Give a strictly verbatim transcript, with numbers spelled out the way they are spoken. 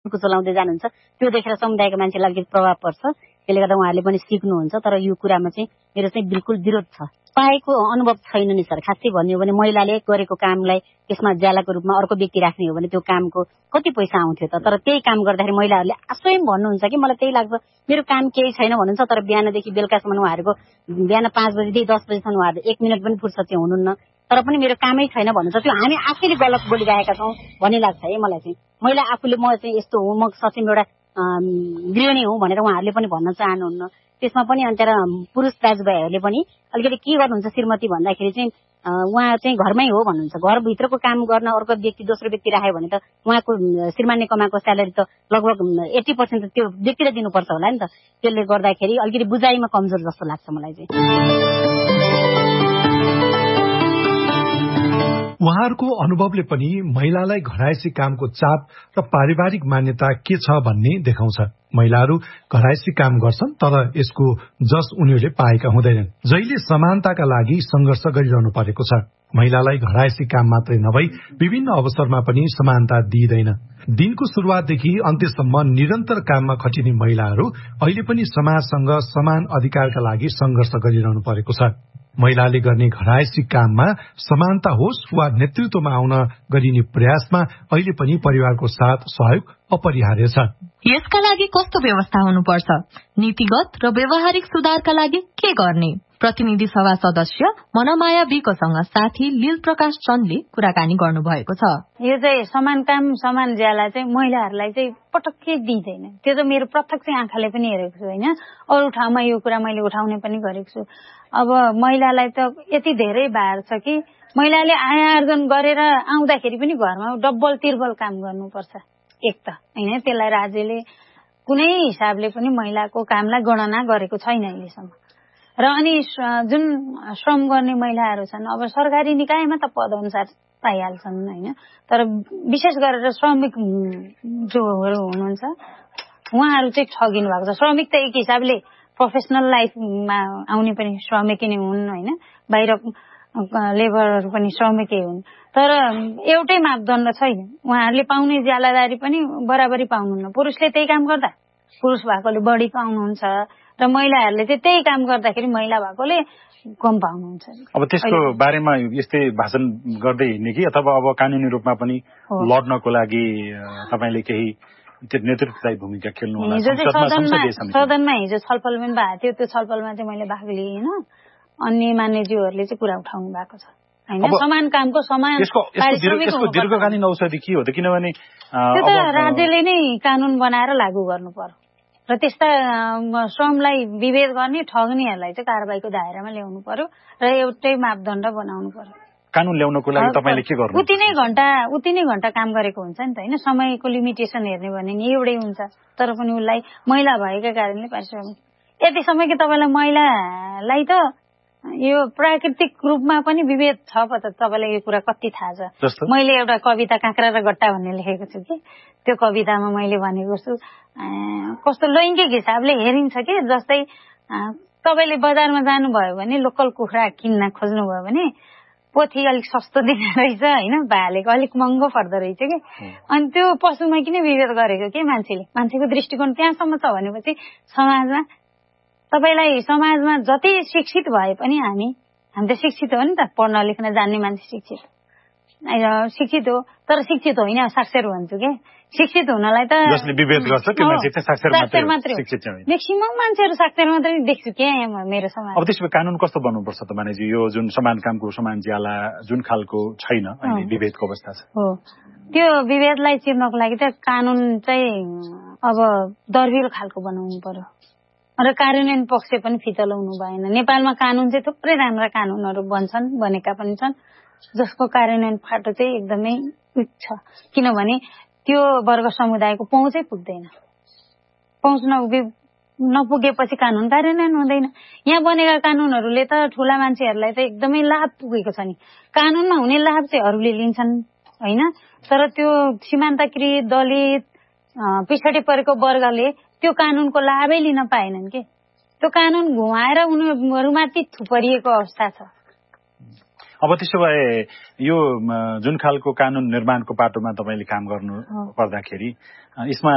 चलाउँदै जानुहुन्छ त्यो देखेर समुदायका मान्छेलाई अलिकति प्रभाव पर्छ। त्यसले गर्दा उहाँहरूले पनि सिक्नुहुन्छ। तर यो कुरामा चाहिँ मेरो चाहिँ बिल्कुल विरोध छ। पाएको अनुभव छैन नि सर। खासै भन्ने हो भने महिलाले गरेको कामलाई त्यसमा ज्यालाको रूपमा अर्को व्यक्ति राख्ने हो भने त्यो कामको कति पैसा आउँथ्यो त। तर त्यही काम गर्दाखेरि महिलाहरूले स्वयं भन्नुहुन्छ कि मलाई त्यही लाग्छ मेरो काम केही छैन भन्नुहुन्छ। तर बिहानदेखि बेलुकासम्म उहाँहरूको बिहान पाँच बजीदेखि दस बजीसम्म उहाँहरू एक मिनट पनि फुर्सद चाहिँ हुनुहुन्न। तर पनि मेरो कामै छैन भन्नुहुन्छ। त्यो हामी आफैले गलत बोलिरहेका छौँ भन्ने लाग्छ है मलाई चाहिँ। मैले आफूले म चाहिँ यस्तो हुँ, म सक्षम एउटा गृहिणी हुँ भनेर उहाँहरूले पनि भन्न चाहनुहुन्न। त्यसमा पनि अन्तर पुरुष दाजुभाइहरूले पनि अलिकति के गर्नुहुन्छ श्रीमती भन्दाखेरि चाहिँ उहाँ चाहिँ घरमै हो भन्नुहुन्छ। घरभित्रको काम गर्न अर्को व्यक्ति दोस्रो व्यक्ति राख्यो भने त उहाँको श्रीमानले कमाएको स्यालेरी त लगभग एट्टी पर्सेन्ट त त्यो व्यक्तिले दिनुपर्छ होला नि त। त्यसले गर्दाखेरि अलिकति बुझाइमा कमजोर जस्तो लाग्छ मलाई चाहिँ। उहाँहरूको अनुभवले पनि महिलालाई घरायसी कामको चाप र पारिवारिक मान्यता के छ भन्ने देखाउँछ। महिलाहरू घरायसी काम गर्छन् तर यसको जस उनीहरूले पाएका हुँदैनन्। जहिले समानताका लागि संघर्ष गरिरहनु परेको छ। महिलालाई घरायसी काम मात्रै नभई विभिन्न अवसरमा पनि समानता दिइँदैन। दिनको सुरुवातदेखि अन्त्यसम्म निरन्तर काममा खटिने महिलाहरू अहिले पनि समाजसँग समान अधिकारका लागि संघर्ष गरिरहनु परेको छ। महिलाले गर्ने घरायसी काममा समानता होस् वा नेतृत्वमा आउन गरिने प्रयासमा अहिले पनि परिवारको साथ सहयोग अपरिहार्य छ। यसका लागि कस्तो व्यवस्था हुनुपर्छ? नीतिगत र व्यवहारिक सुधारका लागि के गर्ने? प्रतिनिधि सभा सदस्य मनमाया विकोसँग साथी लील प्रकाश चन्दले कुराकानी गर्नु भएको छ। यो चाहिँ समान काम समान ज्याला चाहिँ महिलाहरूलाई चाहिँ पटक्कै दिइदैन। त्यो त मेरो प्रत्यक्ष आँखाले पनि हेरेको छु होइन। अरू ठाउँमा यो कुरा मैले उठाउने पनि गरेको छु। अब महिलालाई त यति धेरै भार छ कि महिलाले आय आर्जन गरेर आउँदाखेरि पनि घरमा डबल तिर्बल काम गर्नुपर्छ एक त होइन। त्यसलाई राज्यले कुनै हिसाबले पनि महिलाको कामलाई गणना गरेको छैन अहिलेसम्म। र अनि जुन श्रम गर्ने महिलाहरू छन् अब सरकारी निकायमा त पद अनुसार पाइहाल्छन् होइन। तर विशेष गरेर श्रमिक जोहरू हुनुहुन्छ उहाँहरू चाहिँ ठगिनु भएको छ। श्रमिक त एक हिसाबले प्रोफेसनल लाइफमा आउने पनि श्रमिकै नै हुन् होइन। बाहिर लेबरहरू पनि श्रमिकै हुन्। तर एउटै मापदण्ड छैन। उहाँहरूले पाउने ज्यालादारी पनि बराबरी पाउनुहुन्न। पुरुषले त्यही काम गर्दा पुरुष भएकोले बढी पाउनुहुन्छ र महिलाहरूले चाहिँ त्यही काम गर्दाखेरि महिला भएकोले कम पाउनुहुन्छ। अब त्यसको बारेमा यस्तै भाषण गर्दै हिँड्ने कि अथवा अब कानुनी रूपमा पनि लड्नको लागि तपाईँले केही नेतृत्वदायी भूमिका खेल्नु होला? सदनमा हिजो छलफल पनि भएको थियो। त्यो छलफलमा चाहिँ मैले भाग लिएँ होइन। अन्य मान्यज्यूहरूले चाहिँ कुरा उठाउनु भएको छ होइन। समान कामको समान दीर्घकालीन औषधि के हो त? किनभने त्यो त राज्यले नै कानून बनाएर लागू गर्नु पर्यो र त्यस्ता श्रमलाई विभेद गर्ने ठग्नेहरूलाई चाहिँ कारबाहीको दायरामा ल्याउनु पर्यो र एउटै मापदण्ड बनाउनु पर्यो। कानून ल्याउनको लागि तपाईँले के गर्नु? उति नै घण्टा उति नै घण्टा काम गरेको हुन्छ नि त होइन। समयको लिमिटेसन हेर्ने भने नि एउटै हुन्छ। तर पनि उसलाई महिला भएका कारणले पारिश्रमिक यति समय कि तपाईँलाई महिलालाई त यो प्राकृतिक रूपमा पनि विभेद छ पो त। तपाईँलाई यो कुरा कति थाहा छ? मैले एउटा कविता काँक्रा र गट्टा भन्ने लेखेको छु कि त्यो कवितामा मैले भनेको छु कस्तो लैङ्गिक हिसाबले हेरिन्छ कि जस्तै तपाईँले बजारमा जानुभयो भने लोकल कुखुरा किन्न खोज्नुभयो भने पोथी अलिक सस्तो दिने रहेछ होइन। भालेको अलिक महँगो पर्दो रहेछ कि। अनि त्यो पशुमा किन विभेद गरेको के मान्छेले? मान्छेको दृष्टिकोण त्यहाँसम्म छ भनेपछि समाजमा तपाईलाई समाजमा जति शिक्षित भए पनि हामी हामी त शिक्षित हो नि त। पढ्न लेख्न जान्ने मान्छे शिक्षित शिक्षित हो। तर शिक्षित होइन साक्षर भन्छु के। शिक्षित हुनलाई त साक्षर मात्रै म्याक्सिमम मान्छेहरू साक्षर मात्रै देख्छु के मेरो समाज। अब त्यसमा कानून कस्तो बन्नुपर्छ त मानेजी? यो जुन समान कामको समान ज्याला जुन खालको छैन अहिले विभेदको अवस्था छ हो त्यो विभेदलाई चिर्नको लागि त कानून चाहिँ अब दर्बिलो खालको बनाउनु पर्यो र कार्यान्वयन पक्ष पनि फितलाउनु भएन। नेपालमा कानून चाहिँ थुप्रै राम्रा कानूनहरू बन्छन् बनेका पनि छन् जसको कार्यान्वयन फाटो चाहिँ एकदमै उच्च छ। किनभने त्यो वर्ग समुदायको पहुँचै पुग्दैन। पहुँच नपुगे नपुगेपछि कानून कार्यान्वयन हुँदैन। यहाँ बनेका कानूनहरूले त ठुला मान्छेहरूलाई त एकदमै लाभ पुगेको छ नि। कानूनमा हुने लाभ चाहिँ अरूले लिन्छन् होइन। तर त्यो सीमान्तकृत दलित पिछडी परेको वर्गले त्यो कानूनको लाभै लिन पाएनन् के। त्यो कानून घुमाएर उनीहरूमाथि थुपरिएको अवस्था छ। अब त्यसो भए यो जुन खालको कानून निर्माणको बाटोमा तपाईँले काम गर्नु पर्दाखेरि यसमा